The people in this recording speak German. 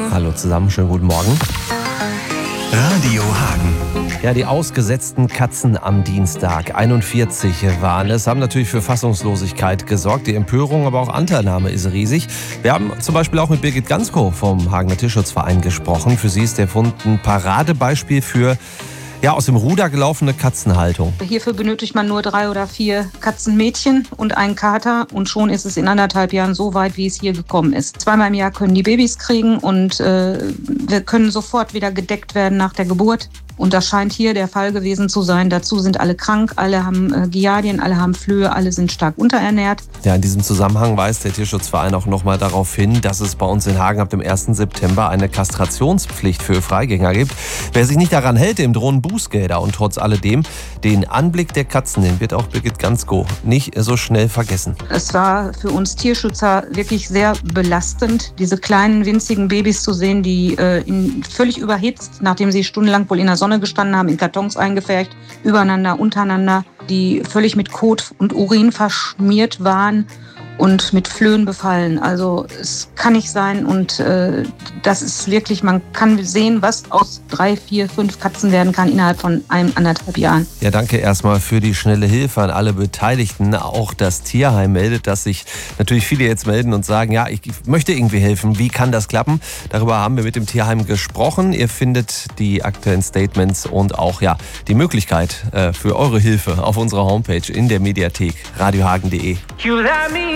Hallo zusammen, schönen guten Morgen. Radio Hagen. Ja, die ausgesetzten Katzen am Dienstag, 41 waren es, haben natürlich für Fassungslosigkeit gesorgt. Die Empörung, aber auch Anteilnahme ist riesig. Wir haben zum Beispiel auch mit Birgit Ganskow vom Hagener Tierschutzverein gesprochen. Für sie ist der Fund ein Paradebeispiel für aus dem Ruder gelaufene Katzenhaltung. Hierfür benötigt man nur 3 oder 4 Katzenmädchen und einen Kater und schon ist es in 1,5 Jahren so weit, wie es hier gekommen ist. 2-mal im Jahr können die Babys kriegen und wir können sofort wieder gedeckt werden nach der Geburt. Und das scheint hier der Fall gewesen zu sein. Dazu sind alle krank, alle haben Giardien, alle haben Flöhe, alle sind stark unterernährt. Ja, in diesem Zusammenhang weist der Tierschutzverein auch nochmal darauf hin, dass es bei uns in Hagen ab dem 1. September eine Kastrationspflicht für Freigänger gibt. Wer sich nicht daran hält, dem drohen Bußgelder. Und trotz alledem, den Anblick der Katzen, den wird auch Birgit Ganskow nicht so schnell vergessen. Es war für uns Tierschützer wirklich sehr belastend, diese kleinen, winzigen Babys zu sehen, die völlig überhitzt, nachdem sie stundenlang wohl in der Sonne gestanden haben, in Kartons eingefärbt, übereinander, untereinander, die völlig mit Kot und Urin verschmiert waren und mit Flöhen befallen. Also es kann nicht sein und das ist wirklich, man kann sehen, was aus 3, 4, 5 Katzen werden kann innerhalb von 1,5 Jahren. Ja, danke erstmal für die schnelle Hilfe an alle Beteiligten. Auch das Tierheim meldet, dass sich natürlich viele jetzt melden und sagen, ja, ich möchte irgendwie helfen. Wie kann das klappen? Darüber haben wir mit dem Tierheim gesprochen. Ihr findet die aktuellen Statements und auch die Möglichkeit für eure Hilfe auf unserer Homepage in der Mediathek radiohagen.de.